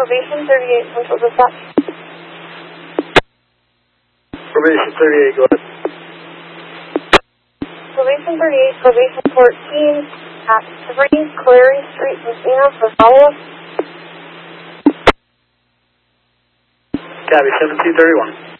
probation 38, central dispatch. Probation 38, go ahead. Probation 38, probation 14 at 3 Clary Street, Messina for follow-up. Cabby 1731.